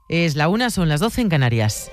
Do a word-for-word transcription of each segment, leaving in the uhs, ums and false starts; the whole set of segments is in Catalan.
Es la una, son las doce en Canarias.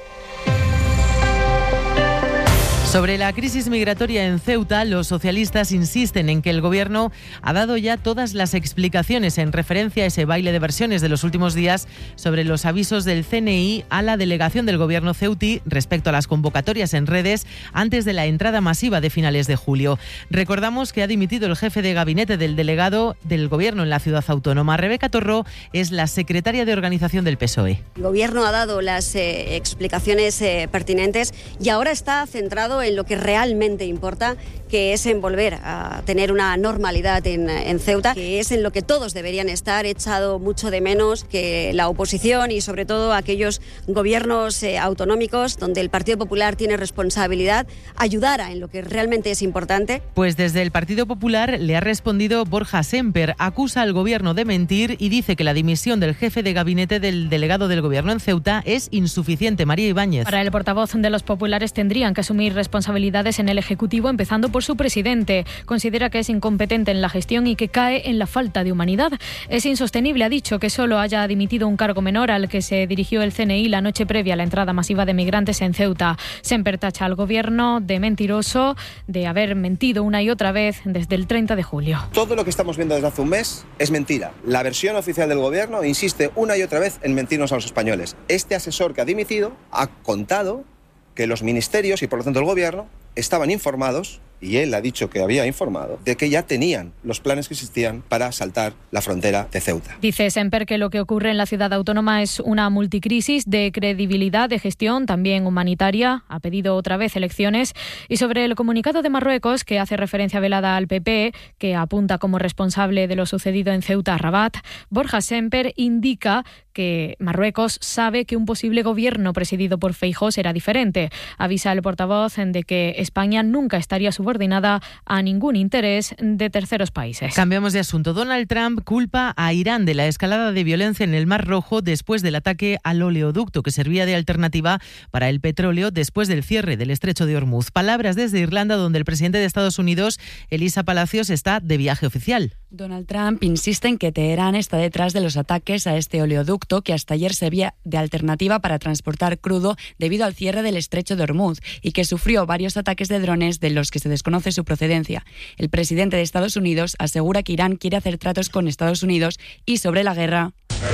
Sobre la crisis migratoria en Ceuta, los socialistas insisten en que el Gobierno ha dado ya todas las explicaciones en referencia a ese baile de versiones de los últimos días sobre los avisos del C N I a la delegación del Gobierno ceutí respecto a las convocatorias en redes antes de la entrada masiva de finales de julio. Recordamos que ha dimitido el jefe de gabinete del delegado del Gobierno en la ciudad autónoma. Rebeca Torró es la secretaria de organización del P S O E. El Gobierno ha dado las eh, explicaciones eh, pertinentes y ahora está centrado en lo que realmente importa, que es en volver a tener una normalidad en, en Ceuta, que es en lo que todos deberían estar. He echado mucho de menos que la oposición y sobre todo aquellos gobiernos eh, autonómicos donde el Partido Popular tiene responsabilidad ayudara en lo que realmente es importante. Pues desde el Partido Popular le ha respondido Borja Sémper, acusa al Gobierno de mentir y dice que la dimisión del jefe de gabinete del delegado del Gobierno en Ceuta es insuficiente. María Ibáñez. Para el portavoz de los populares tendrían que asumir responsabilidades en el Ejecutivo, empezando por su presidente. Considera que es incompetente en la gestión y que cae en la falta de humanidad. Es insostenible, ha dicho, que solo haya dimitido un cargo menor al que se dirigió el C N I la noche previa a la entrada masiva de migrantes en Ceuta. Sémper tacha al Gobierno de mentiroso, de haber mentido una y otra vez desde el treinta de julio. Todo lo que estamos viendo desde hace un mes es mentira. La versión oficial del Gobierno insiste una y otra vez en mentirnos a los españoles. Este asesor que ha dimitido ha contado que los ministerios y por lo tanto el Gobierno estaban informados, y él ha dicho que había informado, de que ya tenían los planes que existían para saltar la frontera de Ceuta. Dice Sémper que lo que ocurre en la ciudad autónoma es una multicrisis de credibilidad, de gestión, también humanitaria. Ha pedido otra vez elecciones. Y sobre el comunicado de Marruecos, que hace referencia velada al P P, que apunta como responsable de lo sucedido en Ceuta a Rabat, Borja Sémper indica que Marruecos sabe que un posible gobierno presidido por Feijóo será diferente. Avisa el portavoz de que España nunca estaría subordinada a ningún interés de terceros países. Cambiamos de asunto. Donald Trump culpa a Irán de la escalada de violencia en el Mar Rojo después del ataque al oleoducto que servía de alternativa para el petróleo después del cierre del estrecho de Hormuz. Palabras desde Irlanda, donde el presidente de Estados Unidos, Elisa Palacios, está de viaje oficial. Donald Trump insiste en que Teherán está detrás de los ataques a este oleoducto que hasta ayer servía de alternativa para transportar crudo debido al cierre del estrecho de Hormuz y que sufrió varios ataques de drones de los que se desconoce su procedencia. El presidente de Estados Unidos asegura que Irán quiere hacer tratos con Estados Unidos y sobre la guerra.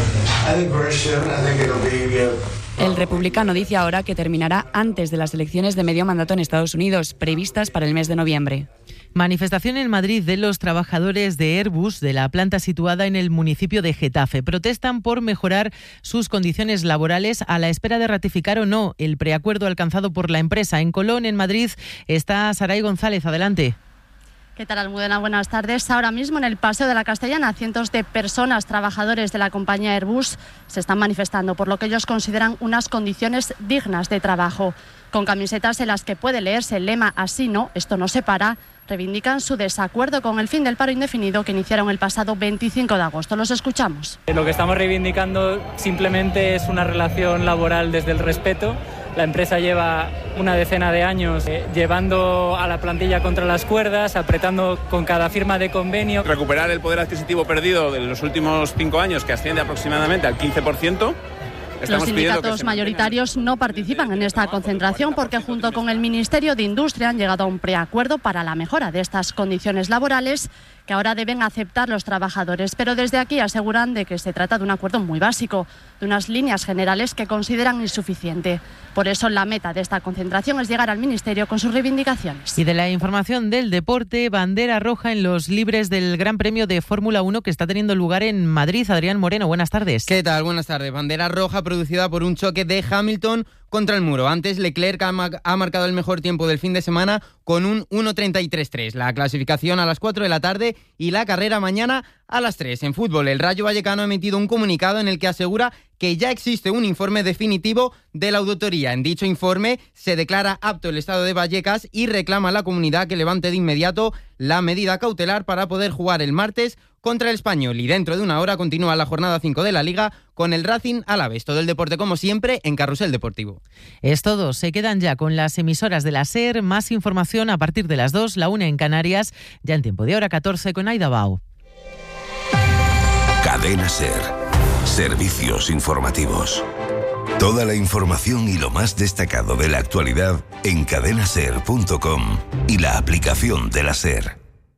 El republicano dice ahora que terminará antes de las elecciones de medio mandato en Estados Unidos, previstas para el mes de noviembre. Manifestación en Madrid de los trabajadores de Airbus de la planta situada en el municipio de Getafe. Protestan por mejorar sus condiciones laborales a la espera de ratificar o no el preacuerdo alcanzado por la empresa. En Colón, en Madrid, está Saray González. Adelante. ¿Qué tal, Almudena? Buenas tardes. Ahora mismo en el Paseo de la Castellana, cientos de personas, trabajadores de la compañía Airbus, se están manifestando por lo que ellos consideran unas condiciones dignas de trabajo. Con camisetas en las que puede leerse el lema "Así no, esto no se para", reivindican su desacuerdo con el fin del paro indefinido que iniciaron el pasado veinticinco de agosto. Los escuchamos. Lo que estamos reivindicando simplemente es una relación laboral desde el respeto. La empresa lleva una decena de años eh, llevando a la plantilla contra las cuerdas, apretando con cada firma de convenio. Recuperar el poder adquisitivo perdido de los últimos cinco años, que asciende aproximadamente al quince por ciento. Los sindicatos mayoritarios no participan en esta concentración porque junto con el Ministerio de Industria han llegado a un preacuerdo para la mejora de estas condiciones laborales que ahora deben aceptar los trabajadores. Pero desde aquí aseguran de que se trata de un acuerdo muy básico, de unas líneas generales que consideran insuficiente. Por eso la meta de esta concentración es llegar al Ministerio con sus reivindicaciones. Y de la información del deporte, bandera roja en los libres del Gran Premio de Fórmula uno que está teniendo lugar en Madrid. Adrián Moreno, buenas tardes. ¿Qué tal? Buenas tardes. Bandera roja producida por un choque de Hamilton contra el muro. Antes, Leclerc ha, ma- ha marcado el mejor tiempo del fin de semana con un uno treinta y tres tres. La clasificación a las cuatro de la tarde y la carrera mañana a las tres. En fútbol, el Rayo Vallecano ha emitido un comunicado en el que asegura que ya existe un informe definitivo de la auditoría. En dicho informe se declara apto el estado de Vallecas y reclama a la comunidad que levante de inmediato la medida cautelar para poder jugar el martes contra el Español. Y dentro de una hora continúa la jornada cinco de la Liga con el Racing Alavés. Todo el deporte, como siempre, en Carrusel Deportivo. Es todo. Se quedan ya con las emisoras de la SER. Más información a partir de las dos, la una en Canarias, ya en tiempo de hora catorce con Aida Bao. Cadena SER. Servicios informativos. Toda la información y lo más destacado de la actualidad en cadena ser punto com y la aplicación de la SER.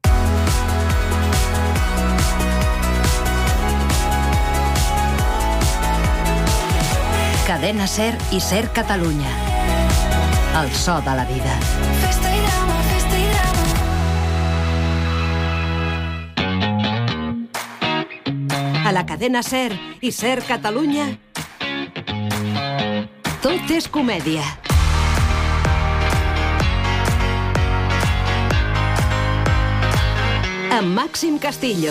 Cadena SER i SER Catalunya. El so de la vida. Festa i drama, festa i drama. A la cadena SER i SER Catalunya, tot és comèdia. Amb Màxim Castillo.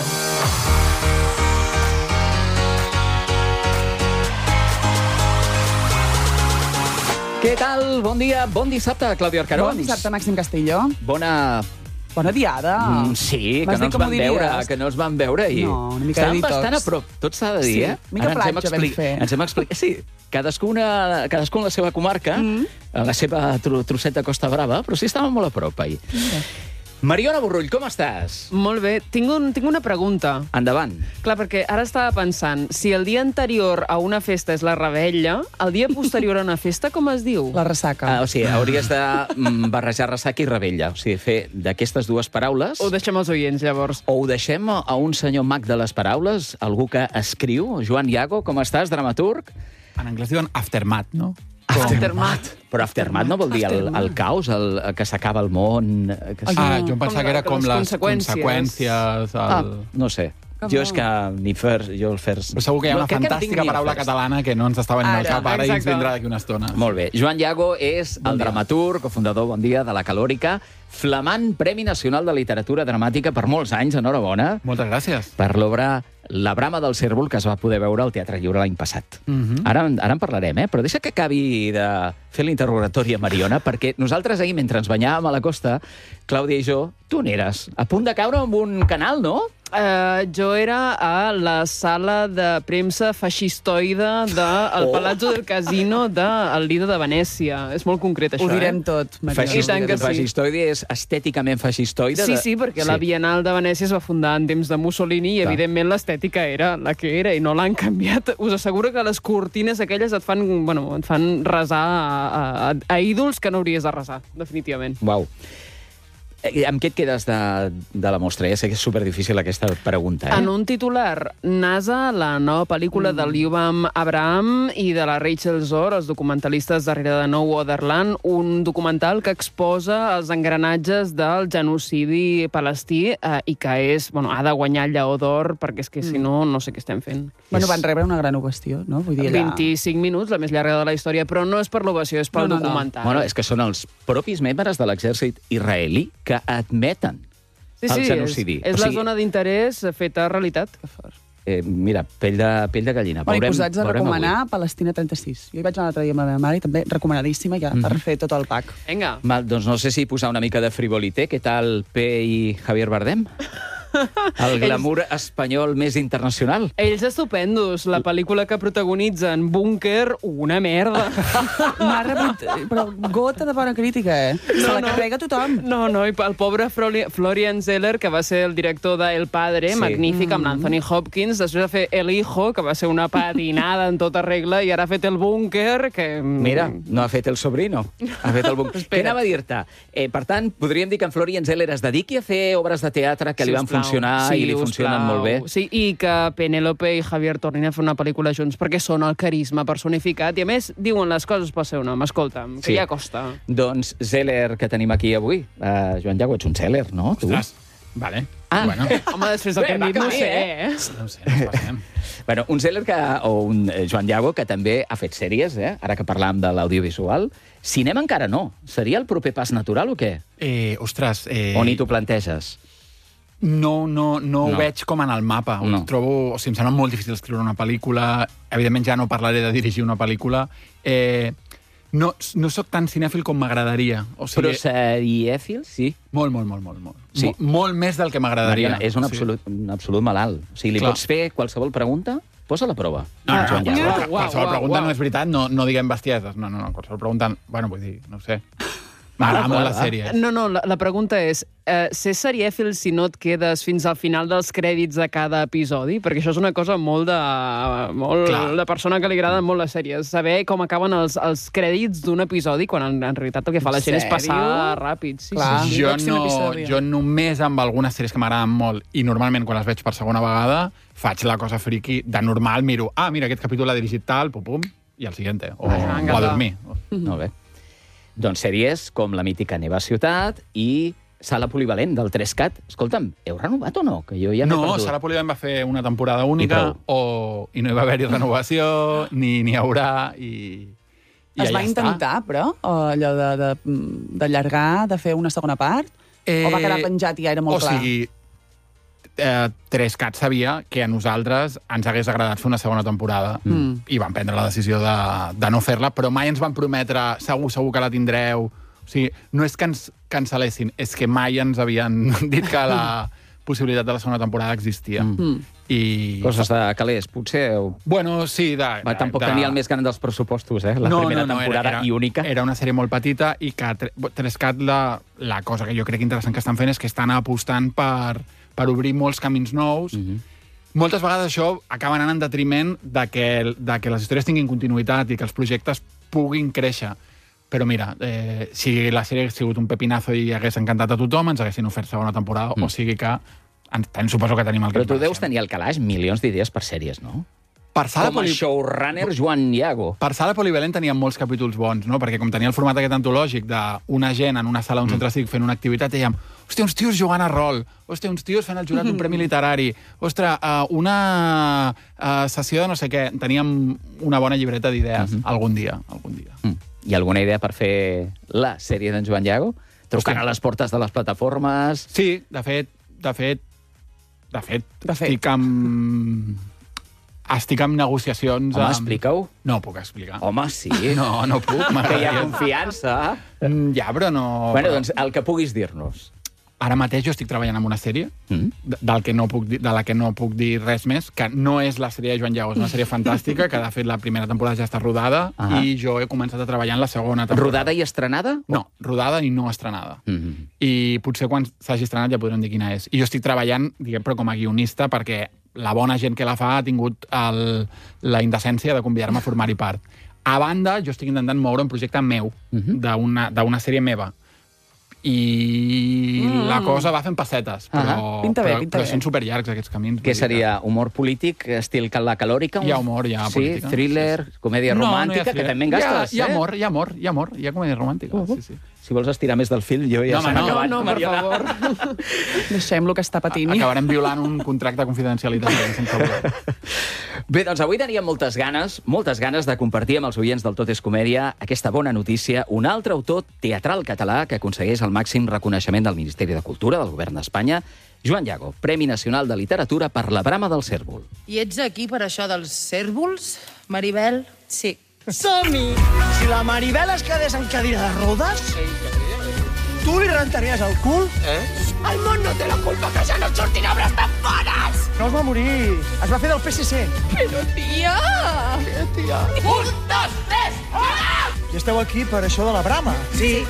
Què tal? Bon dia, bon dissabte, Clàudia Arcarons. Bon dissabte, Màxim Castillo. Bona... Bona diada. Mm, sí, que no ens van veure, que no ens van veure ahir. No, una mica de detox. Estàvem bastant a prop, tot s'ha de dir, sí, eh? mica Ara platja vam fer. Ens hem explicat... Sí, cadascuna, cadascú en la seva comarca, mm. en la seva tro trosset de Costa Brava, però sí estàvem molt a prop ahir. Mm. Mariona Borrull, com estàs? Molt bé. Tinc, un, tinc una pregunta. Endavant. Clar, perquè ara estava pensant, si el dia anterior a una festa és la revetlla, el dia posterior a una festa com es diu? La ressaca. Ah, o sigui, hauries de mm, barrejar ressaca i revetlla. O sigui, fer d'aquestes dues paraules... Ho deixem als oients, llavors. O ho deixem a un senyor mag de les paraules, algú que escriu, Joan Iago, com estàs, dramaturg? En anglès diuen aftermath, no? Aftermath. Però aftermath no vol dir el, el caos, el, que s'acaba el món... Que ah, jo em pensava que era com les conseqüències. conseqüències el... Ah, no sé. Jo és que ni first, jo el first... Però segur que hi ha una fantàstica paraula catalana que no ens està venint al cap ara i ens vindrà d'aquí una estona. Molt bé. Joan Iago és el dramaturg, cofundador, bon dia, de la Calòrica, flamant Premi Nacional de Literatura Dramàtica per molts anys, enhorabona. Moltes gràcies. Per l'obra La brama del cérvol, que es va poder veure al Teatre Lliure l'any passat. Uh -huh. ara, ara en parlarem, eh? Però deixa que acabi de fer l'interrogatori a Mariona, perquè nosaltres ahir, mentre ens banyàvem a la costa, Clàudia i jo, tu n'eres a punt de caure en un canal, no? Uh, jo era a la sala de premsa feixistoide del oh. Palazzo del Casino del Lido de Venècia. És molt concret, això, Ho direm eh? tot, Mariona. Feixistoide, sí. Feixistoide és estèticament feixistoide? Sí, de... sí, perquè sí. La Bienal de Venècia es va fundar en temps de Mussolini i, Clar. evidentment, l'estètica era la que era i no l'han canviat. Us asseguro que les cortines aquelles et fan, bueno, et fan resar a, a, a ídols que no hauries de resar, definitivament. Uau. Amb què et quedes de, de la mostra? Ja sé que és superdifícil aquesta pregunta, eh? En un titular, NASA, la nova pel·lícula mm. del Yuval Abraham i de la Rachel Zor, els documentalistes darrere de No Wonderland, un documental que exposa els engranatges del genocidi palestí eh, i que és, bueno, ha de guanyar el Lleó d'Or perquè és que si no, no sé què estem fent. Bueno, van rebre una gran ovació, no? Vull dir, vint-i-cinc minuts, la més llarga de la història, però no és per l'ovació, és pel no, no, documental. No. Bueno, és que són els propis membres de l'exèrcit israelí que admeten sí, sí, el genocidi. És, és o sigui, la zona d'interès feta realitat. Que fort. Eh, mira, pell de, pell de gallina. Bueno, veurem, i posats a recomanar avui. Palestina trenta-sis. Jo hi vaig anar l'altre dia amb la meva mare i també recomanadíssima ja mm -hmm. per fer tot el pack. Vinga. Mal, doncs no sé si posar una mica de frivolité. Què tal P i Javier Bardem? El glamour ells... espanyol més internacional. Ells estupendos. La pel·lícula que protagonitzen, Búnquer, una merda. M'ha rebut... Però gota de bona crítica, eh? Se no, la no. carrega tothom. No, no, i el pobre Florian Zeller, que va ser el director de El Padre, sí. magnífic, amb l'Anthony Hopkins, després va fer El Hijo, que va ser una patinada en tota regla, i ara ha fet El Búnquer, que... Mira, no ha fet El Sobrino, ha fet El Búnquer. Què anava a dir-te? Eh, per tant, podríem dir que en Florian Zeller es dediqui a fer obres de teatre que sí, li van funcionar sí, i li funcionen plau. molt bé. Sí, i que Penélope i Javier tornin a fer una pel·lícula junts perquè són el carisma personificat i, a més, diuen les coses pel seu nom. Escolta'm, que sí. ja costa. Doncs Zeller, que tenim aquí avui. Uh, Joan Iago, ets un Zeller, no? Ostres, vale. Ah, bueno. Home, després del que hem dit, no sé, eh? No sé, no passem. Bueno, un Zeller que, o un Joan Iago que també ha fet sèries, eh? Ara que parlàvem de l'audiovisual. Cinema encara no. Seria el proper pas natural o què? Eh, ostres... Eh... O ni t'ho planteges? No, no, no, no ho veig com en el mapa. No. Ho trobo, o sigui, em sembla molt difícil escriure una pel·lícula. Evidentment ja no parlaré de dirigir una pel·lícula. Eh, no, no sóc tan cinèfil com m'agradaria. O sigui, però serièfil, sí? Molt, molt, molt, molt. molt. Sí. Molt, molt més del que m'agradaria. Mariona, és un absolut, sí. un absolut malalt. O sigui, li Clar. pots fer qualsevol pregunta? Posa la prova. No, no, no, qualsevol, qualsevol pregunta no és veritat, no, no diguem bestieses. No, no, no, qualsevol pregunta... Bueno, vull dir, no ho sé. M'agrada molt la sèrie. No, no, la, la pregunta és, eh, ser serièfil si no et quedes fins al final dels crèdits de cada episodi? Perquè això és una cosa molt de, molt de persona que li agraden molt les sèries. Saber com acaben els, els crèdits d'un episodi, quan en, en realitat el que fa la gent és passar ràpid. Sí, Clar, sí, sí. jo, no, jo només amb algunes sèries que m'agraden molt, i normalment quan les veig per segona vegada, faig la cosa friki de normal, miro, ah, mira, aquest capítol l'ha dirigit tal, pum, pum, i el siguiente, o, Ah, o a dormir. Molt bé. Doncs sèries com la mítica Neva Ciutat i Sala Polivalent del tres cat. Escolta'm, heu renovat o no? Que jo ja m'he No, perdut. Sala Polivalent va fer una temporada única I o, i no hi va haver-hi renovació, ni n'hi haurà, i, i Es ja va està. intentar, però, allò de, de, d'allargar, de fer una segona part? Eh, o va quedar penjat i ja era molt o clar? O sigui, eh, tres cat sabia que a nosaltres ens hagués agradat fer una segona temporada Mm. i vam prendre la decisió de, de no fer-la, però mai ens van prometre segur, segur que la tindreu. O sigui, no és que ens cancel·lessin, és que mai ens havien dit que la possibilitat de la segona temporada existia. Mm. I... Coses de calés, potser... Heu... Bueno, sí, de... Va, tampoc de... tenia el més gran dels pressupostos, eh? La no, primera no, no, temporada era, era, i única. Era una sèrie molt petita i que tres cat la, la cosa que jo crec interessant que estan fent és que estan apostant per, per obrir molts camins nous. Mm -hmm. Moltes vegades això acaba anant en detriment de que, de que les històries tinguin continuïtat i que els projectes puguin créixer. Però mira, eh, si la sèrie hagués sigut un pepinazo i hagués encantat a tothom, ens haguessin ofert segona temporada, mm. o sigui que en, suposo que tenim el que Però tu deus tenir al calaix milions d'idees per sèries, no? Per Sala com a Poli... showrunner Joan Iago. Per Sala Polivalent tenia molts capítols bons, no? Perquè com tenia el format aquest antològic d'una gent en una sala d'un mm. centre cívic fent una activitat, dèiem, hòstia, uns tios jugant a rol, hòstia, uns tios fent el jurat d'un premi literari, ostres, uh, una uh, sessió de no sé què. Teníem una bona llibreta d'idees, mm -hmm. algun dia, algun dia. Mm. Hi ha alguna idea per fer la sèrie d'en Joan Iago? Trucant a les portes de les plataformes? Sí, de fet, de fet, de fet, de fet. estic amb... Estic amb negociacions... Home, amb... explica-ho. No ho puc explicar. Home, sí. No, no puc. Que hi ha confiança. Mm, ja, però no... Bueno, però... doncs el que puguis dir-nos. Ara mateix jo estic treballant en una sèrie mm. de, del que no puc dir, de la que no puc dir res més, que no és la sèrie de Joan Iago, és una sèrie fantàstica, que de fet la primera temporada ja està rodada, uh -huh. i jo he començat a treballar en la segona temporada. Rodada i estrenada? No, rodada i no estrenada. Mm -hmm. I potser quan s'hagi estrenat ja podrem dir quina és. I jo estic treballant, diguem, però com a guionista, perquè la bona gent que la fa ha tingut el, la indecència de convidar-me a formar-hi part. A banda, jo estic intentant moure un projecte meu, uh -huh. d'una sèrie meva, i mm. la cosa va fent passetes, però, pinta bé, però, pinta però bé. són superllargs aquests camins. Què seria? Humor polític, estil La Calòrica? Hi ha humor, hi ha sí, política. Thriller, comèdia no, romàntica, no que també en gastes, hi ha, hi ha eh? amor, hi ha amor, hi ha amor, hi ha comèdia romàntica, uh -huh. sí, sí. Si vols estirar més del fil, jo ja no, se m'ha no, acabat. No, no, per favor. Deixem-lo que està patint. Acabarem violant un contracte de confidencialitat sense voler. Bé, doncs avui teníem moltes ganes, moltes ganes de compartir amb els oients del Tot és Comèdia aquesta bona notícia. Un altre autor teatral català que aconsegueix el màxim reconeixement del Ministeri de Cultura del Govern d'Espanya, Joan Iago, Premi Nacional de Literatura per La Brama del Cérvol. I ets aquí per això dels cérvols, Maribel? Sí. Som-hi! Si la Maribel es quedés en cadira de rodes, tu li rentaries el cul? Eh? El món no té la culpa que ja no et sortin obres tan bones! No es va morir, es va fer del P S C. Però, tia... Què, tia? Un, dos, tres, hola! I esteu aquí per això de la brama. Sí.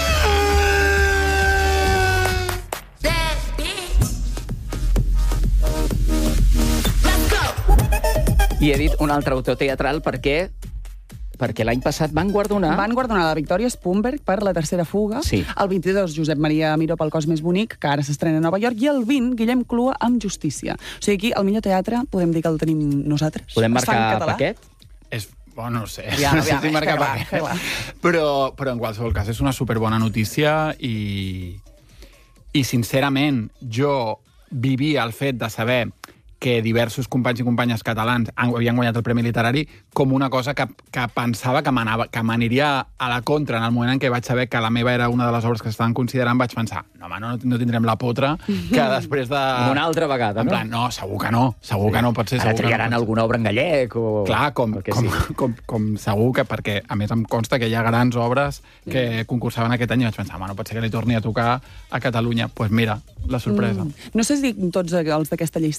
I he dit un altre autor teatral perquè perquè l'any passat van guardonar... Van guardonar la Victòria Spumberg per La tercera fuga. Sí. El vint-i-dos, Josep Maria Miró pel Cos més bonic, que ara s'estrena a Nova York, i el vint, Guillem Clua amb Justícia. O sigui, aquí, el millor teatre, podem dir que el tenim nosaltres. Podem marcar paquet? És, bueno, no sé. Ja, no ja, sé si marcar clar, paquet. clar. Però, però en qualsevol cas és una superbona notícia i, i sincerament jo vivia el fet de saber que diversos companys i companyes catalans havien guanyat el Premi Literari com una cosa que, que pensava que m'aniria a la contra en el moment en què vaig saber que la meva era una de les obres que s'estaven considerant. Vaig pensar, no, home, no, no tindrem la potra que després de... Una altra vegada, en no? plan, no, segur que no, segur sí. que no pot ser. Ara segur triaran que no alguna obra en gallec o... Clar, com, com, com, com, com segur que, perquè a més em consta que hi ha grans obres que concursaven aquest any i vaig pensar, home, no pot ser que li torni a tocar a Catalunya. Doncs pues mira, la sorpresa. Mm. No sé si tots els d'aquesta llista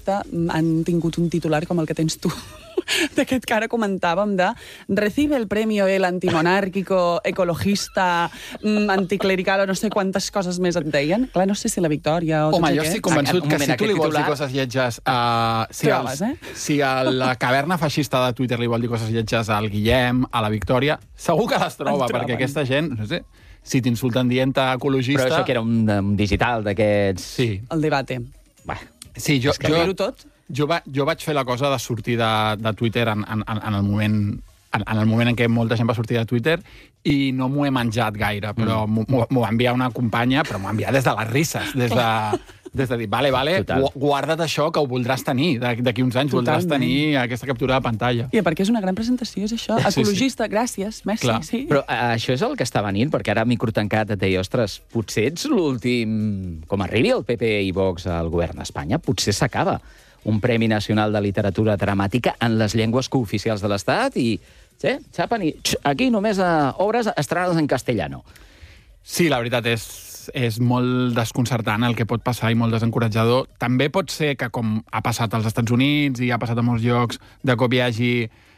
han tingut un titular com el que tens tu, d'aquest que ara comentàvem, de recibe el premio el antimonárquico, ecologista, mm, anticlerical, o no sé quantes coses més et deien. Clar, no sé si la Victòria o Home, tots jo aquests. estic convençut que si tu li vols dir titular- coses lletges... Uh, si, Trobes, els, eh? si a la caverna feixista de Twitter li vol dir coses lletges al Guillem, a la Victòria, segur que les troba, En troben. perquè aquesta gent, no sé, si t'insulten dient-te ecologista... Però això que era un, un digital d'aquests... Sí. El debate. Sí, jo, És que jo, dir-ho tot. jo, va, jo vaig fer la cosa de sortir de, de Twitter en, en, en, el moment, en, en el moment en què molta gent va sortir de Twitter i no m'ho he menjat gaire, però Mm. m'ho m'ho va enviar una companya, però m'ho va enviar des de les risses, des de, des de dir, vale, vale, Total. gu- guarda't això que ho voldràs tenir, d'aquí d'aquí uns anys voldràs Totalment. tenir aquesta captura de pantalla. I perquè és una gran presentació, és això. Sí, sí. Ecologista, gràcies, merci. Clar. Sí. Però eh, això és el que està venint, perquè ara microtancat et deia, ostres, potser ets l'últim... Com arribi el P P i Vox al govern d'Espanya, potser s'acaba un Premi Nacional de Literatura Dramàtica en les llengües cooficials de l'Estat i, sí, xapen i... X, aquí només a obres estrenades en castellano. Sí, la veritat és, és molt desconcertant el que pot passar i molt desencoratjador. També pot ser que, com ha passat als Estats Units i ha passat a molts llocs, de cop hi hagi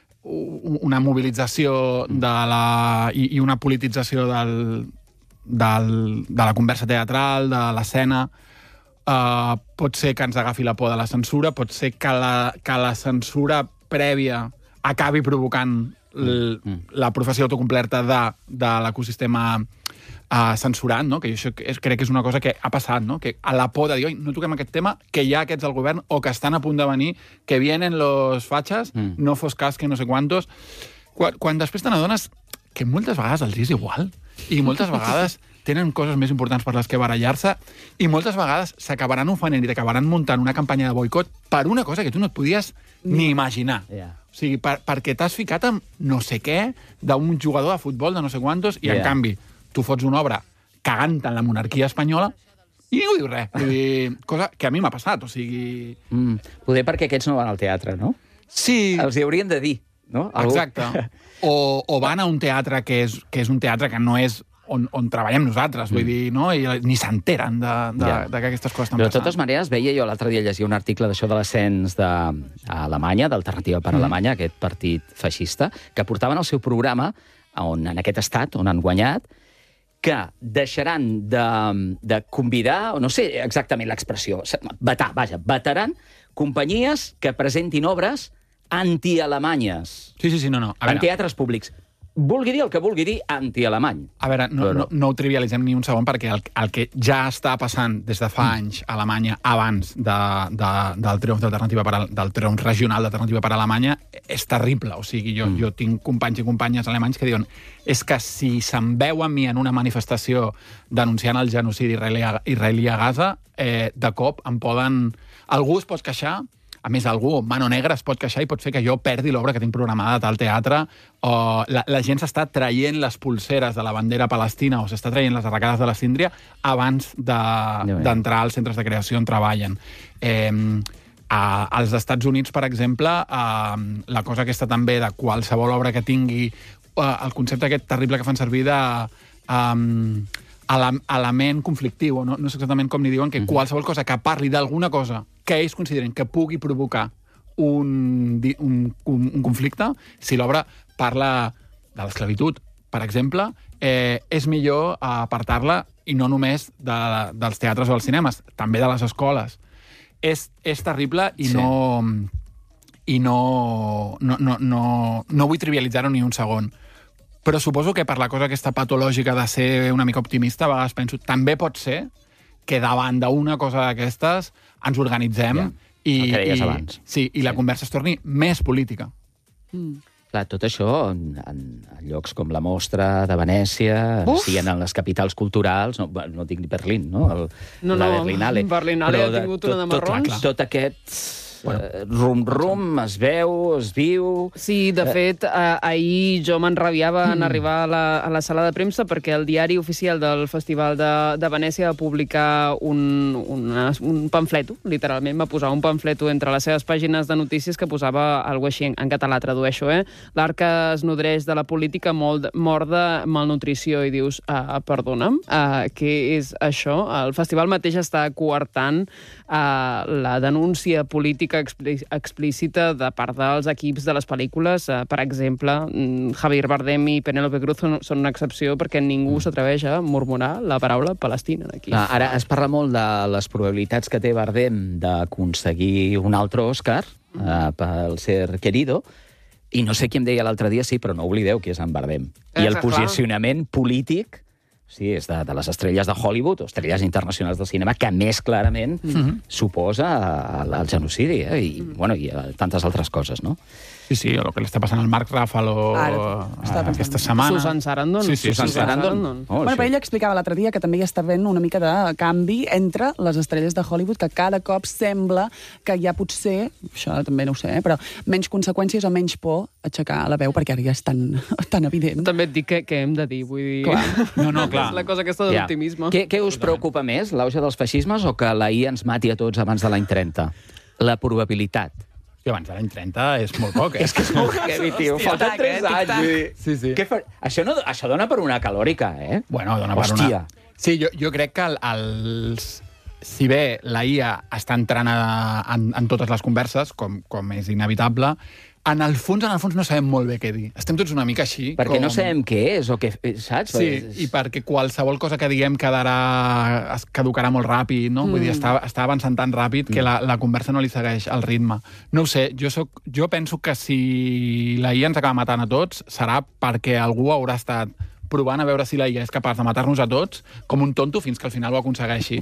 u- una mobilització de la, i, i una politització del, del, de la conversa teatral, de l'escena. Uh, pot ser que ens agafi la por de la censura, pot ser que la, que la censura prèvia acabi provocant l, la professió autocomplerta de, de l'ecosistema uh, censurat, no? Que jo això és, crec que és una cosa que ha passat, no? Que a la por de dir, oi, no toquem aquest tema, que hi ha aquests al govern o que estan a punt de venir, que vienen los fachas, mm. no fos cas que no sé quantos. Quan, quan després te n'adones que moltes vegades els és igual i moltes vegades tenen coses més importants per les que barallar-se i moltes vegades s'acabaran ofenent i t'acabaran muntant una campanya de boicot per una cosa que tu no et podies ni imaginar. Yeah. O sigui, per, perquè t'has ficat amb no sé què d'un jugador de futbol de no sé quantos i, en Yeah. canvi, tu fots una obra cagant en la monarquia espanyola i ningú diu res. Vull dir, cosa que a mi m'ha passat, o sigui... Mm. Poder perquè aquests no van al teatre, no? Sí. Els hi haurien de dir, no? Algú... Exacte. O, o van a un teatre que és, que és un teatre que no és on, on treballem nosaltres, vull dir, no? I ni s'enteren de, de, Ja. de que aquestes coses estan Però de passant. totes maneres, veia jo l'altre dia llegia un article d'això de l'ascens de, a Alemanya, d'Alternativa per Mm. Alemanya, aquest partit feixista, que portaven el seu programa on, en aquest estat on han guanyat, que deixaran de, de convidar, o no sé exactament l'expressió, vetar, vaja, vetaran companyies que presentin obres anti-alemanyes. Sí, sí, sí, no, no. A En veure, teatres públics. Vulgui dir el que vulgui dir anti-alemany. a veure no, Però- no, no ho trivialitzem ni un segon, perquè el, el que ja està passant des de fa Mm. anys a Alemanya, abans de, de, del triomf d'Alternativa per, a- del triomf regional d'Alternativa per Alemanya, és terrible. O sigui, jo, mm. jo tinc companys i companyes alemanys que diuen és que si se'n veu a mi en una manifestació denunciant el genocidi israelí a, israelí a Gaza, eh, de cop em poden... Algú es pot queixar, a més, algú, mano negra, es pot queixar i pot fer que jo perdi l'obra que tinc programada a tal teatre, o la, la gent s'està traient les pulseres de la bandera palestina o s'està traient les arracades de la síndria abans de- d'entrar de, als centres de creació on treballen. Eh, a, als Estats Units, per exemple, eh, la cosa aquesta també de qualsevol obra que tingui eh, el concepte aquest terrible que fan servir de... Um, element conflictiu, no, no sé exactament com ni diuen, que qualsevol cosa que parli d'alguna cosa que ells consideren que pugui provocar un, di- un, un, un conflicte, si l'obra parla de l'esclavitud, per exemple, eh, és millor apartar-la i no només de, dels teatres o dels cinemes, també de les escoles. És, és terrible i Sí. no... i no, no, no, no, no vull trivialitzar-ho ni un segon. Però suposo que per la cosa aquesta patològica de ser una mica optimista, a vegades penso, també pot ser que davant d'una cosa d'aquestes ens organitzem Ja, i, el que deies i, abans. sí, i la conversa es torni més política. Mm. Clar, tot això en, en, en llocs com la Mostra de Venècia, Uf! siguin en les capitals culturals, no, bé, no dic ni Berlín, no? El, No, la no, Berlinale. Berlinale Però ha de- tingut una de tot, marrons. Tot, tot aquest eh, rum-rum es veu, es viu... Sí, de fet, eh, ahir jo m'enrabiava en arribar a la, a la sala de premsa perquè el diari oficial del Festival de, de Venècia va publicar un, una, un pamfleto, literalment va posar un pamfleto entre les seves pàgines de notícies que posava alguna així en, en català, tradueixo, eh? L'art que es nodreix de la política molt, mor de malnutrició, i dius, uh, perdona'm, uh, què és això? El festival mateix està coartant uh, la denúncia política política explícita de part dels equips de les pel·lícules. Per exemple, Javier Bardem i Penélope Cruz són una excepció perquè ningú s'atreveix a murmurar la paraula Palestina aquí. Ara es parla molt de les probabilitats que té Bardem d'aconseguir un altre Òscar eh, pel Ser Querido, i no sé qui em deia l'altre dia, sí, però no oblideu qui és en Bardem. I el posicionament polític sí, és de, de les estrelles de Hollywood o estrelles internacionals del cinema que més clarament mm-hmm. suposa el, el genocidi, eh? I, bueno, i tantes altres coses, no? Sí, sí, o el que li està passant al Marc Ruffalo aquesta setmana. Susan Sarandon. Sí, sí, Susan Sarandon. Oh, bueno, però ell explicava l'altre dia que també hi està havent una mica de canvi entre les estrelles de Hollywood, que cada cop sembla que hi ha potser, això també no ho sé, eh, però menys conseqüències o menys por aixecar la veu, perquè ara ja és tan, tan evident. També et dic que, que hem de dir, vull dir... Clar. No, no, clar. És la cosa aquesta de Ja. l'optimisme. Què, què us preocupa més, l'auge dels feixismes o que la I A ens mati a tots abans de l'any trenta? La probabilitat. I abans de l'any trenta és molt poc, eh? És que és molt heavy, tio. Falten tres anys. Vull dir, Sí, sí. què fa... això, no, això dona per una calòrica, eh? Bueno, dona per Hòstia. una... Sí, jo, jo crec que el, els... si bé la I A està entrant a, en, en totes les converses, com, com és inevitable, en el fons, en el fons no sabem molt bé què dir. Estem tots una mica així. Perquè com... no sabem què és o què... Saps? Sí, i perquè qualsevol cosa que diguem quedarà... es caducarà molt ràpid, no? Mm. Vull dir, està, està avançant tan ràpid que la, la conversa no li segueix el ritme. No ho sé, jo, soc, jo penso que si la I A ens acaba matant a tots serà perquè algú haurà estat provant a veure si la I A és capaç de matar-nos a tots com un tonto fins que al final ho aconsegueixi.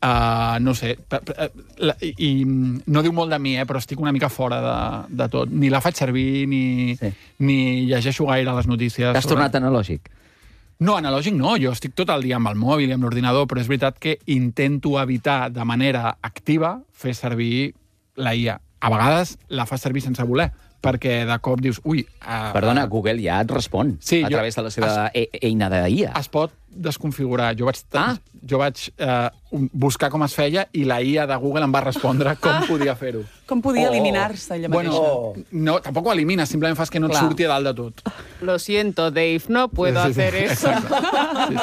Uh, no sé. I, I no diu molt de mi, eh, però estic una mica fora de, de tot. Ni la faig servir, ni, sí. ni llegeixo gaire les notícies. T'has tornat analògic? No, analògic no. Jo estic tot el dia amb el mòbil i amb l'ordinador, però és veritat que intento evitar de manera activa fer servir la I A. A vegades la fas servir sense voler, perquè de cop dius, ui... Uh, Perdona, Google ja et respon sí, a jo, través de la seva es, e eina de I A. Es pot desconfigurar. Jo vaig, ah. jo vaig uh, buscar com es feia i la I A de Google em va respondre com podia fer-ho. Com podia oh. eliminar-se ella bueno, mateixa. Oh. No, tampoc ho elimines, simplement fas que no et Clar. surti a dalt de tot. Lo siento, Dave, no puedo sí, sí, hacer sí, eso. sí,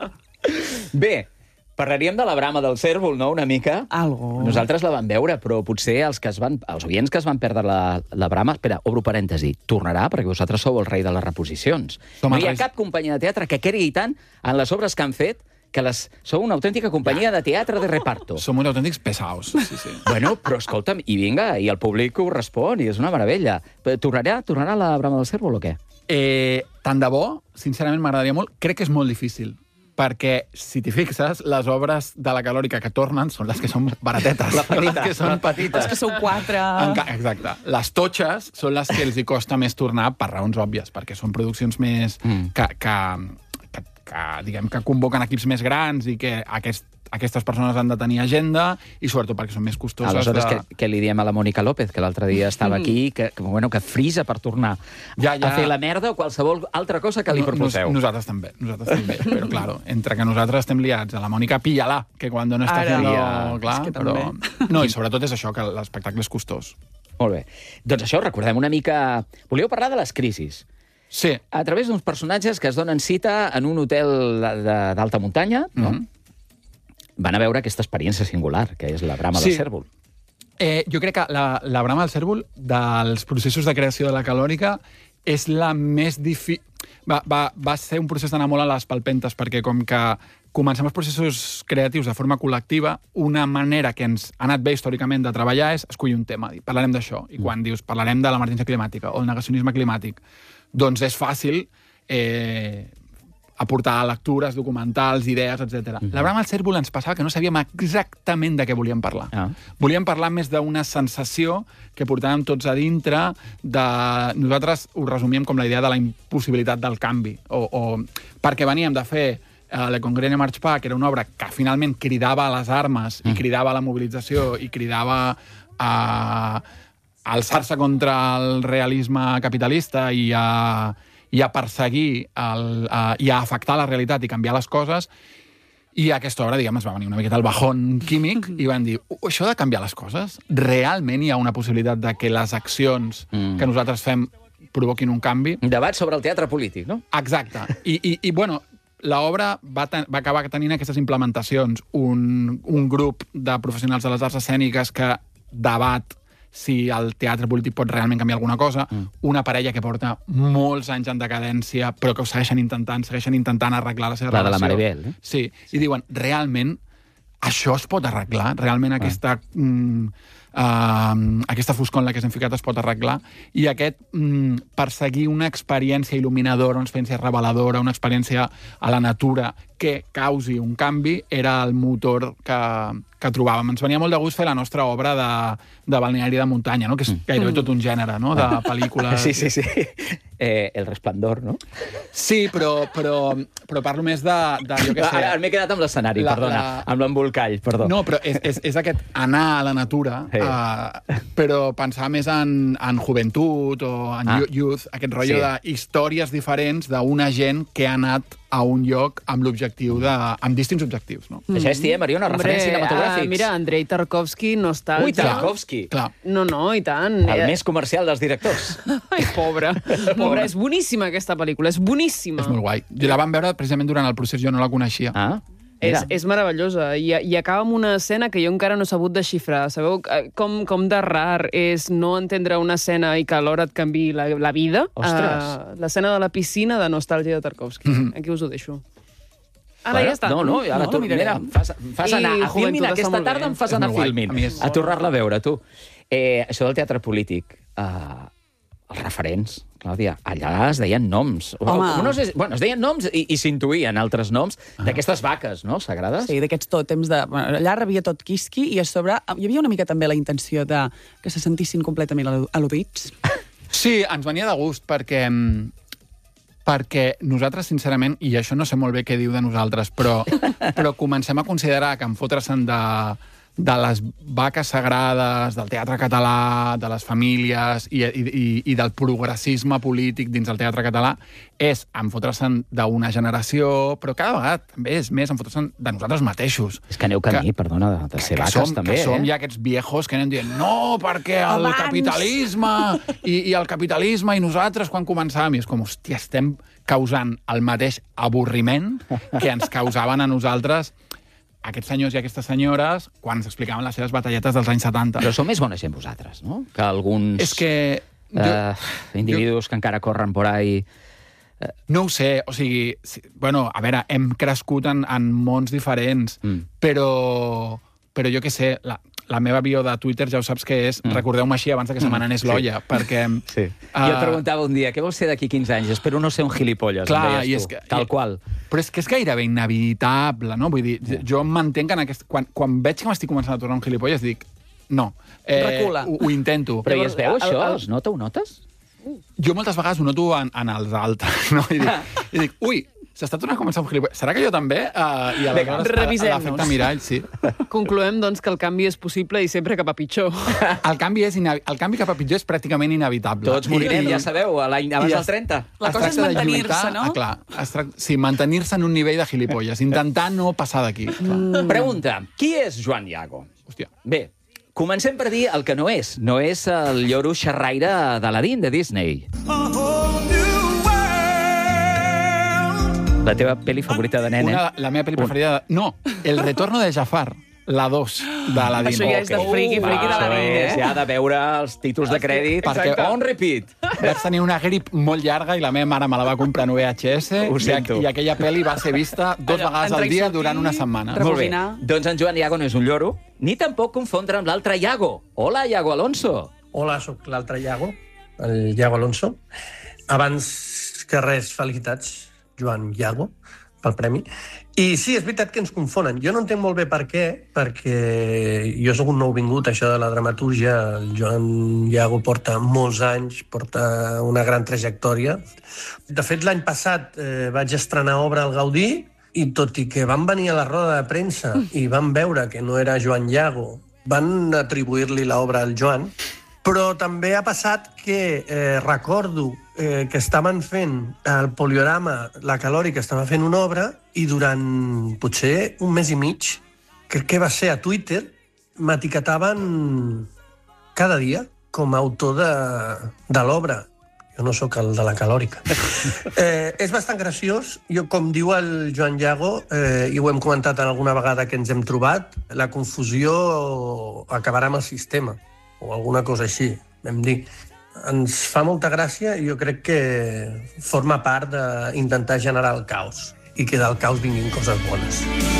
sí. Bé, parlaríem de la brama del cèrvol, no?, una mica. Algo. Nosaltres la vam veure, però potser els que es van, els oients que es van perdre la, la brama... Espera, obro parèntesi. Tornarà, perquè vosaltres sou el rei de les reposicions. Som no hi ha reis. cap companyia de teatre que cregui tant en les obres que han fet que les... sou una autèntica companyia ja. de teatre de reparto. Som uns autèntics pesaos. Sí, sí. Bueno, però escolta'm, i vinga, i el públic ho respon, i és una meravella. Tornarà, tornarà la brama del cèrvol o què? Eh, tant de bo, sincerament m'agradaria molt. Crec que és molt difícil, perquè, si t'hi fixes, les obres de la calòrica que tornen són les que són baratetes. La petita. Les que són petites. Les que sou quatre... Enca Exacte. Les totxes són les que els hi costa més tornar per raons òbvies, perquè són produccions més... Mm. Que, que, que, que, diguem, que convoquen equips més grans i que aquest, aquestes persones han de tenir agenda i sobretot perquè són més costoses. Aleshores, de... què, què li diem a la Mònica López, que l'altre dia estava aquí, que, que, bueno, que frisa per tornar ja, ja. a fer la merda o qualsevol altra cosa que li proposeu? Nos, nosaltres també, nosaltres també. Però, claro, entre que nosaltres estem liats a la Mònica, pilla-la, que quan no està Ara, fent... no, clar, és que però... també. No, i sobretot és això, que l'espectacle és costós. Molt bé. Doncs això, recordem una mica... Volíeu parlar de les crisis. Sí. A través d'uns personatges que es donen cita en un hotel d'alta muntanya, no? Mm-hmm. Van a veure aquesta experiència singular, que és la brama sí. del cèrvol. Eh, jo crec que la, la brama del cèrvol, dels processos de creació de la calòrica, és la més difícil... Va, va, va ser un procés d'anar molt a les palpentes, perquè com que comencem els processos creatius de forma col·lectiva, una manera que ens ha anat bé històricament de treballar és escollir un tema. I parlarem d'això. I quan dius parlarem de l'emergència climàtica o el negacionisme climàtic, doncs és fàcil... Eh, aportar lectures, documentals, idees, etcètera. Mm-hmm. La brama del cèrvol ens passava que no sabíem exactament de què volíem parlar. Ah. Volíem parlar més d'una sensació que portàvem tots a dintre de... Nosaltres ho resumíem com la idea de la impossibilitat del canvi. O, o... Perquè veníem de fer uh, Le Congrès March Pa, que era una obra que finalment cridava a les armes mm. i cridava a la mobilització i cridava a alçar-se contra el realisme capitalista i a... i a perseguir el, uh, i a afectar la realitat i canviar les coses, i a aquesta obra, diguem, es va venir una miqueta el bajón químic i van dir, uh, això de canviar les coses, realment hi ha una possibilitat de que les accions mm. que nosaltres fem provoquin un canvi? Debat sobre el teatre polític, no? Exacte. I, i, i bueno, l'obra va, va acabar tenint aquestes implementacions. Un, un grup de professionals de les arts escèniques que debat si el teatre polític pot realment canviar alguna cosa, mm. una parella que porta molts anys en decadència, però que ho segueixen intentant, segueixen intentant arreglar la seva la relació. La de la Maribel. Eh? Sí, i diuen, realment, això es pot arreglar? Realment aquesta... Ah. Mm, Uh, aquesta foscor en la que s'han ficat es pot arreglar, i aquest mm, perseguir una experiència il·luminadora, una experiència reveladora, una experiència a la natura que causi un canvi, era el motor que, que trobàvem. Ens venia molt de gust fer la nostra obra de, de balneari de muntanya, no? Que és gairebé tot un gènere, no? De pel·lícules... Sí, sí, sí. Eh, el Resplandor, no? Sí, però, però, però parlo més de, de jo què sé... Ara m'he quedat amb l'escenari, La- perdona, la- amb l'embolcall, perdó. No, però és, és, és aquest anar a la natura, Sí. uh, però pensar més en, en joventut o en Ah. ah. youth, aquest rotllo Sí. de històries diferents d'una gent que ha anat a un lloc amb l'objectiu de... amb distints objectius, no? Això és, tia, Mariona, referents cinematogràfics. Uh, mira, Andrei Tarkovsky, nostàlgia. Ui, Tarkovsky. Clar. No, no, i tant. El Eh, més comercial dels directors. Ai, pobre. Pobre, és boníssima aquesta pel·lícula, és boníssima. És molt guai. Jo la vam veure precisament durant el procés, jo no la coneixia. Ah, És, és meravellosa. I, I acaba amb una escena que jo encara no he sabut desxifrar. Sabeu eh, com, com de rar és no entendre una escena i que alhora et canvi la, la vida? Ostres. Uh, L'escena de la piscina de Nostàlgia de Tarkovsky. Mhm. Aquí us ho deixo. Ara Bueno, ja està. No, no, ara No, tu, la miraré. mira, em fas, em fas I anar a Joventut Filmin està aquesta molt bé. tarda, em fas És anar a molt guai. Filmin, A mi és- a tornar-la a veure, tu. Eh, això del teatre polític, eh, els referents, Clàudia, allà es deien noms. Home. No sé, bueno, es deien noms i, i s'intuïen altres noms d'aquestes vaques, no?, sagrades. Sí, d'aquests tòtems de... Bueno, allà rebia tot quisqui i a sobre hi havia una mica també la intenció de que se sentissin completament al- al·ludits. Sí, ens venia de gust perquè mm, perquè nosaltres, sincerament, i això no sé molt bé què diu de nosaltres, però, però comencem a considerar que en fotre-se'n de, de les vaques sagrades, del teatre català, de les famílies i, i, i del progressisme polític dins del teatre català és en fotre-se'n d'una generació, però cada vegada també és més en fotre-se'n de nosaltres mateixos. És que aneu camí, que, perdona, de, de ser que vaques, som, també, que som eh? ja aquests viejos que anem dient no, perquè el Abans. capitalisme i, i el capitalisme i nosaltres quan començàvem, i és com, hòstia, estem causant el mateix avorriment que ens causaven a nosaltres aquests senyors i aquestes senyores quan ens explicaven les seves batalletes dels anys setanta. Però sou més bona gent vosaltres, no?, que alguns És que... Jo, eh, individus que encara corren por ahí. no ho sé, o sigui... Sí, bueno, a veure, hem crescut en, en mons diferents, Mm. però, però jo què sé, la, la meva bio de Twitter ja ho saps que és, Mm. recordeu-me així abans de que se me n'anés Sí. l'olla, perquè... Sí. Uh, Jo et preguntava un dia, què vols ser d'aquí quinze anys? Espero no ser un gilipolles, Clar, em i deies és tu. que- Tal i- qual. Però és que és gairebé inevitable, no? Vull dir, yeah. jo em mantenc en aquest... Quan, quan veig que m'estic començant a tornar un gilipolles, dic, no. Eh, Recula. Ho, ho intento. Però i es veu, el- això? el- Es nota, ho notes? Jo moltes vegades ho noto en, en els altres, no? I dic, i dic ui, s'està tornant a començar un gilipolles. Serà que jo també? Uh, I Vinga, aleshores revisem-nos. l'efecte mirall, sí. Concloem, doncs, que el canvi és possible i sempre cap a pitjor. El canvi, és inevi- el canvi cap a pitjor és pràcticament inevitable. Tots morirem, ja sabeu, a l'any abans I del es- trenta. La es cosa és tracta de mantenir-se, lluitar- no? Ah, clar, es tracta, sí, mantenir-se en un nivell de gilipolles, intentar no passar d'aquí. Mm. Pregunta, qui és Joan Iago? Hòstia. Bé, comencem per dir el que no és. No és el lloro xerraire d'Aladín, de Disney. La teva pel·li favorita de nen, eh? Una, la meva pel·li preferida... No, El retorno de Jafar, la dos d'Aladín. Això ja és de friki, friki de l'Aladín, eh? Ja de veure els títols de crèdit. Perquè- On repeat. Vaig tenir una grip molt llarga i la meva mare me la va comprar en V H S Ho i, sento. i aquella pel·li va ser vista dos Allò, vegades entrar al i dia sortir, durant una setmana. Re- Molt bé. Rebobinar. Doncs en Joan Iago no és un lloro, ni tampoc confondre amb l'altre Iago. Hola, Iago Alonso. Hola, sóc l'altre Iago, el Iago Alonso. Abans que res, felicitats, Joan Iago, pel premi. I sí, és veritat que ens confonen. Jo no entenc molt bé per què, perquè jo sóc un nouvingut, això de la dramatúrgia. El Joan Iago porta molts anys, porta una gran trajectòria. De fet, l'any passat eh, vaig estrenar obra al Gaudí i tot i que van venir a la roda de premsa i van veure que no era Joan Iago, van atribuir-li l'obra al Joan, però també ha passat que eh, recordo eh, que estaven fent el Poliorama, la Calòrica estava fent una obra i durant potser un mes i mig, crec que va ser a Twitter, m'etiquetaven cada dia com a autor de, de l'obra. Jo no sóc el de la Calòrica. Eh, és bastant graciós. Jo, com diu el Joan Iago, eh, i ho hem comentat alguna vegada que ens hem trobat, la confusió acabarà amb el sistema. o alguna cosa així, vam dir. Ens fa molta gràcia i jo crec que forma part d'intentar generar el caos i que del caos vinguin coses bones.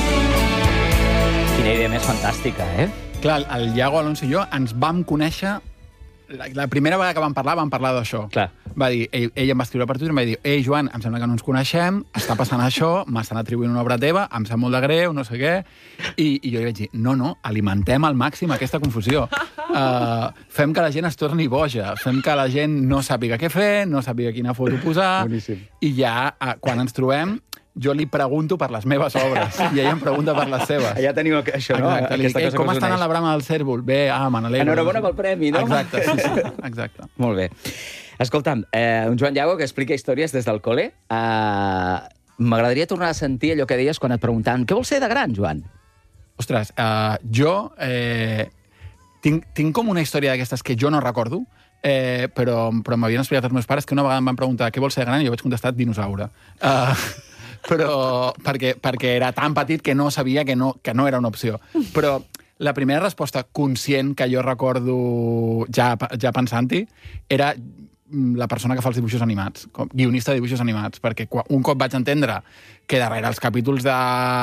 Quina idea més fantàstica, eh? Clar, el Iago Alonso i jo ens vam conèixer... La, la primera vegada que vam parlar, vam parlar d'això. Clar. Va dir, ell, ell em va escriure per Twitter i em va dir, ei, Joan, em sembla que no ens coneixem, està passant això, m'estan atribuint una obra teva, em sap molt de greu, no sé què... I, i jo li vaig dir, no, no, alimentem al màxim aquesta confusió. Uh, fem que la gent es torni boja, fem que la gent no sàpiga què fer, no sàpiga quina foto posar... Boníssim. I ja, uh, quan ens trobem... jo li pregunto per les meves obres i ell em pregunta per les seves. Ja teniu això, no? Exacte. Li dic, eh, com està anant la brama del cèrvol? Bé, ah, me n'alegro. Enhorabona pel premi, no? Exacte, sí, sí. Exacte. Molt bé. Escolta'm, eh, un Joan Iago que explica històries des del col·le. Uh, M'agradaria tornar a sentir allò que deies quan et preguntaven què vols ser de gran, Joan? Ostres, uh, jo eh, tinc, tinc com una història d'aquestes que jo no recordo, eh, però, però m'havien explicat els meus pares que una vegada em van preguntar què vols ser de gran i jo vaig contestar dinosaure. Uh, però perquè, perquè era tan petit que no sabia que no, que no era una opció. Però la primera resposta conscient que jo recordo ja, ja pensant-hi era la persona que fa els dibuixos animats, com guionista de dibuixos animats, perquè un cop vaig entendre que darrere els capítols de,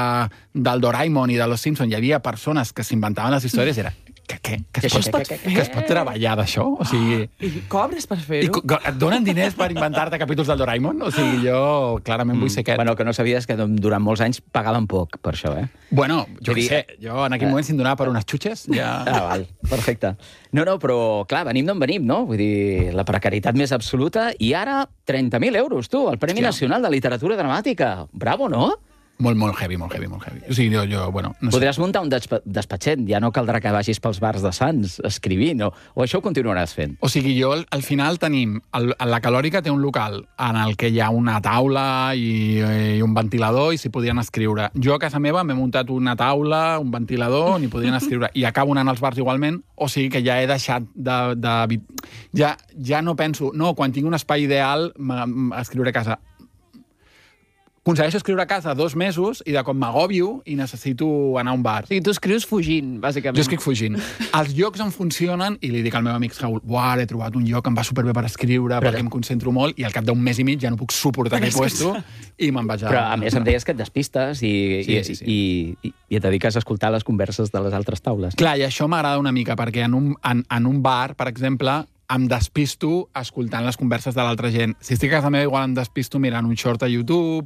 del Doraemon i de Los Simpson hi havia persones que s'inventaven les històries, era que, que, que, es, pot, que, que es pot treballar d'això? O sigui... I cobres per fer-ho? I et donen diners per inventar-te capítols del Doraemon? O sigui, jo clarament vull ser aquest. Bueno, el que no sabies que durant molts anys pagaven poc per això, eh? Bueno, jo què sé, jo en aquell moment si em donava per unes xutxes, ja... Ah, val, perfecte. No, no, però, clar, venim d'on venim, no? Vull dir, la precarietat més absoluta i ara trenta mil euros, tu, el Premi Hòstia. Nacional de Literatura Dramàtica. Bravo, no? Molt, molt heavy, molt heavy, molt heavy. O sigui, jo, jo bueno... No sé. Podràs muntar un despa despatxet, ja no caldrà que vagis pels bars de Sants escrivint, o, o això ho continuaràs fent? O sigui, jo, al final tenim... El, la Calòrica té un local en el que hi ha una taula i, i un ventilador i s'hi podien escriure. Jo a casa meva m'he muntat una taula, un ventilador, n'hi podien escriure. I acabo anant als bars igualment, o sigui que ja he deixat de... de ja, ja no penso... No, quan tinc un espai ideal, escriure a casa. Aconsegueixo escriure a casa dos mesos i de com m'agòbio i necessito anar a un bar. O sigui, tu escrius fugint, bàsicament. Jo escric fugint. Els llocs em funcionen i li dic al meu amic Raül, buah, he trobat un lloc que em va superbé per escriure, però... perquè em concentro molt, i al cap d'un mes i mig ja no puc suportar aquell puesto i me'n vaig a... Però a més em deies que et despistes i, sí, sí, sí. i, i, i et dediques a escoltar les converses de les altres taules. Clar, i això m'agrada una mica, perquè en un, en, en un bar, per exemple, em despisto escoltant les converses de l'altra gent. Si estic a casa meva, igual em despisto mirant un short a YouTube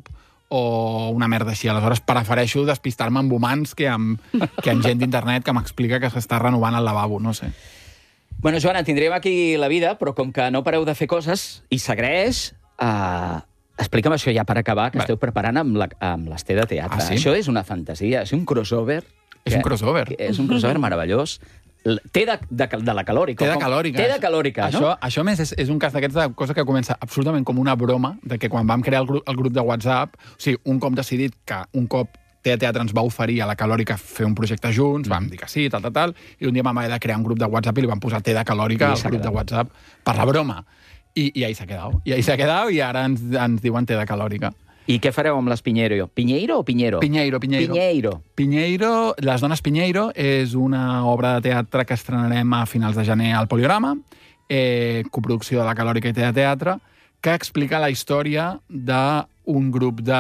o una merda així. Aleshores, prefereixo despistar-me amb humans que amb, que amb gent d'internet que m'explica que s'està renovant el lavabo, no sé. Bueno, Joana, tindrem aquí la vida, però com que no pareu de fer coses i s'agraeix, uh, explica'm això ja per acabar, que vale. Esteu preparant amb, la, amb l'Esté de Teatre. Ah, sí? Això és una fantasia, és un crossover. És que, un crossover. És un crossover meravellós. Té de, de, de la calòrica. Té de calòrica. Té de calòrica, això, no? Això, a més, és, és un cas d'aquests de cosa que comença absolutament com una broma, de que quan vam crear el, gru el grup de WhatsApp, o sigui, un cop decidit que un cop Té de Teatre ens va oferir a la Calòrica fer un projecte junts, mm. vam dir que sí, tal, tal, tal, i un dia vam haver de crear un grup de WhatsApp i li vam posar Té de Calòrica al grup de WhatsApp per la broma. I, i ahí s'ha quedat. I ahí s'ha quedat i ara ens, ens diuen Té de Calòrica. I què fareu amb les Piñeiro? Piñeiro o Piñero? Piñeiro, Piñeiro. Piñeiro. Piñeiro, Les dones Piñeiro, és una obra de teatre que estrenarem a finals de gener al Poliorama, eh, coproducció de la Calòrica i Té de Teatre, que explica la història d'un grup de,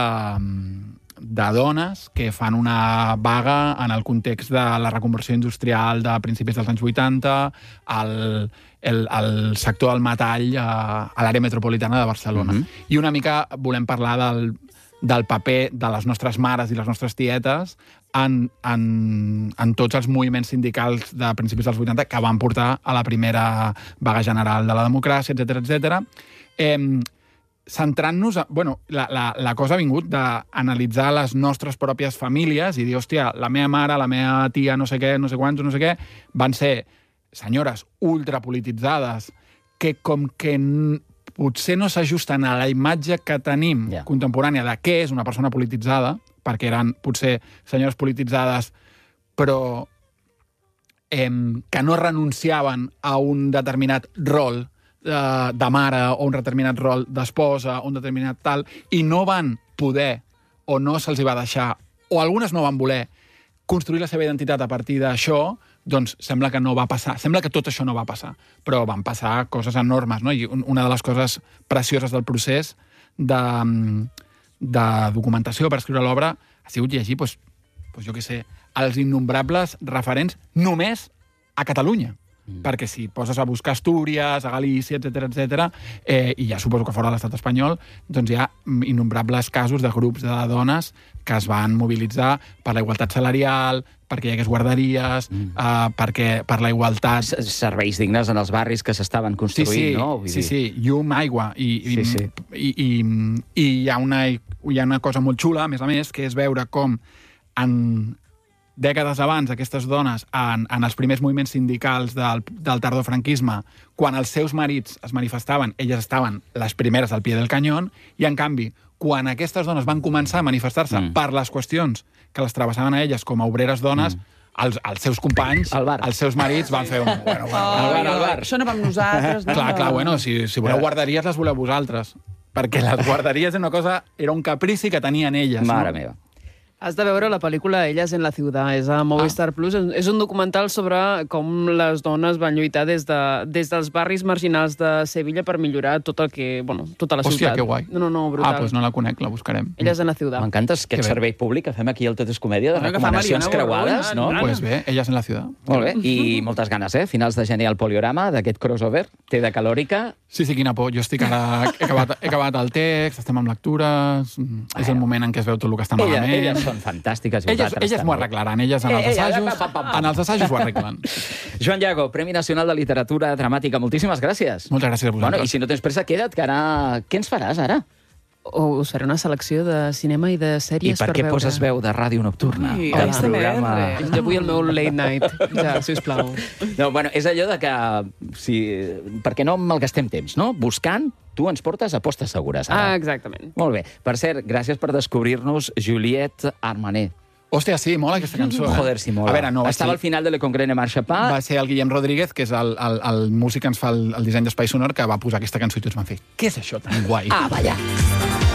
de dones que fan una vaga en el context de la reconversió industrial de principis dels anys vuitanta, al... El, el sector del metall a, a l'àrea metropolitana de Barcelona. Mm-hmm. I una mica volem parlar del, del paper de les nostres mares i les nostres tietes en, en, en tots els moviments sindicals de principis dels vuitanta que van portar a la primera vaga general de la democràcia, etcètera, etcètera. Eh, centrant-nos... Bueno, la, la, la cosa ha vingut d'analitzar les nostres pròpies famílies i dir, hòstia, la meva mare, la meva tia, no sé què, no sé quants, no sé què, van ser senyores ultrapolititzades que com que potser no s'ajusten a la imatge que tenim yeah. contemporània de què és una persona polititzada, perquè eren potser senyores polititzades però eh, que no renunciaven a un determinat rol eh, de mare o un determinat rol d'esposa o un determinat tal, i no van poder o no se'ls va deixar, o algunes no van voler construir la seva identitat a partir d'això, doncs sembla que no va passar. Sembla que tot això no va passar, però van passar coses enormes, no? I una de les coses precioses del procés de, de documentació per escriure l'obra ha sigut llegir, doncs, doncs jo què sé, els innombrables referents només a Catalunya. Mm. Perquè si poses a buscar Astúries, a Galícia, etcètera, etcètera, eh, i ja suposo que fora de l'estat espanyol, doncs hi ha innombrables casos de grups de dones que es van mobilitzar per la igualtat salarial, perquè hi hagués guarderies, mm. eh, perquè per la igualtat... Serveis dignes en els barris que s'estaven construint, sí, sí, no? Vull sí, dir... sí, llum, aigua. I, i, sí, sí. I, i, i hi, ha una, hi ha una cosa molt xula, a més a més, que és veure com en dècades abans aquestes dones, en, en els primers moviments sindicals del, del tardofranquisme, quan els seus marits es manifestaven, elles estaven les primeres al pie del canyón, i en canvi, quan aquestes dones van començar a manifestar-se mm. per les qüestions que les travessaven a elles com a obreres dones, mm. els, els seus companys, els seus marits van fer un... Bueno, bueno, oh, al bar, al bar. Això no vam nosaltres. No? Clar, clar, bueno, si, si voleu guarderies, les voleu vosaltres. Perquè les guarderies era una cosa, era un caprici que tenien elles. Mare no? meva. Has de veure la pel·lícula Elles en la ciutat, és a Movistar ah. Plus. És un documental sobre com les dones van lluitar des, de, des dels barris marginals de Sevilla per millorar tot el que, bueno, tota la Hòstia, ciutat. Hòstia, que guai. No, no, no, brutal. Ah, doncs no la conec, la buscarem. Elles en la ciutat. M'encanta aquest servei públic que fem aquí al Tot és Comèdia, de bueno, recomanacions creuades, no? Doncs pues bé, Elles en la ciutat. Molt bé, i moltes ganes, eh? Finals de gener al Poliorama, d'aquest crossover, té de calòrica. Sí, sí, quina por. Jo estic ara... He acabat, he acabat el text, estem amb lectures... Bueno. És el moment en què es veu tot el que està malament. Elles, elles són fantàstiques. Elles, elles m'ho arreglaran, elles en els assajos, en els assajos ho arreglen. Joan Llago, Premi Nacional de Literatura Dramàtica, moltíssimes gràcies. Moltes gràcies a vosaltres. Bueno, i si no tens pressa, queda't, que ara... Què ens faràs, ara? O us faré una selecció de cinema i de sèries per veure. I per què poses veu de ràdio nocturna? Ui, el programa... Jo vull el meu late night, ja, sisplau. No, bueno, és allò de que... Si... Perquè no malgastem temps, no? Buscant, tu ens portes a postes segures. Ara. Ah, exactament. Molt bé. Per cert, gràcies per descobrir-nos Juliette Armanet. Hòstia, sí, mola aquesta cançó. Joder, sí, mola. A veure, no, Estava sí. al final de Le Congrès de Marche Pas. Va ser el Guillem Rodríguez, que és el, el, el músic que ens fa el, el disseny d'Espai Sonor, que va posar aquesta cançó i tots van fer, què és això tan guai? Ah, vaja.